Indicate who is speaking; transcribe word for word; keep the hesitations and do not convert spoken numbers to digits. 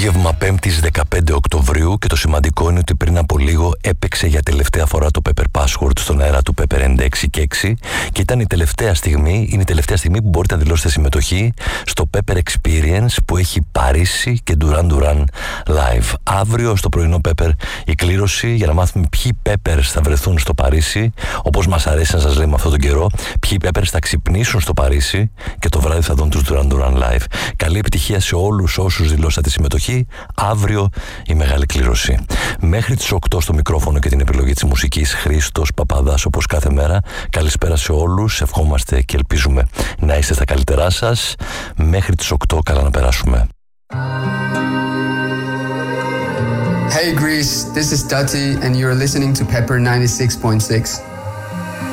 Speaker 1: Απόγευμα πέμπτης δεκαπέντε Οκτωβρίου και το σημαντικό είναι ότι πριν από λίγο έπαιξε για τελευταία φορά το Pepper Password στον αέρα του Pepper ενενήντα έξι και έξι και ήταν η τελευταία στιγμή, είναι η τελευταία στιγμή που μπορείτε να δηλώσετε συμμετοχή στο Pepper Experience που έχει Παρίσι και Duran Duran live. Αύριο στο πρωινό Pepper η κλήρωση για να μάθουμε ποιοι Peppers θα βρεθούν στο Παρίσι, όπως μας αρέσει να σας λέμε αυτόν τον καιρό, ποιοι Peppers θα ξυπνήσουν στο Παρίσι και το βράδυ θα δουν τους Duran Duran live. Καλή επιτυχία σε όλους όσους δηλώσατε συμμετοχή. Αύριο η μεγάλη κλήρωση. Μέχρι τις οκτώ στο μικρόφωνο και την επιλογή της μουσικής Χρήστος Παπαδάς, όπως κάθε μέρα. Καλησπέρα σε όλους. Ευχόμαστε και ελπίζουμε να είστε στα καλύτερά σας. Μέχρι τις οκτώ καλά να περάσουμε.
Speaker 2: Hey Greece, this is Dati and you're listening to Pepper ninety-six point six.